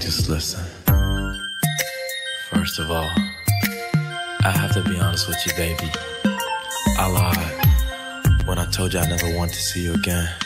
Just listen. First of all, I have to be honest with you, baby. I lied when I told you I never want to see you again.